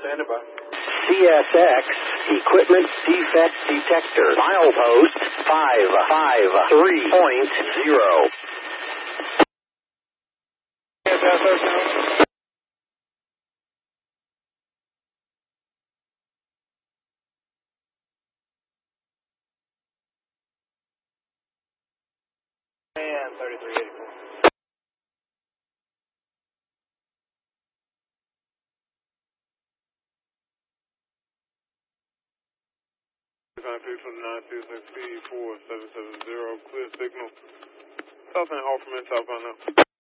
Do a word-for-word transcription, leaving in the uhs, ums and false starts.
Standing by. C S X Equipment Defect Detector. Milepost five five three point zero. And thirty-three eighty-four. Contact from nine six six P four seven seven zero, clear signal. Southbound Offerman, southbound now.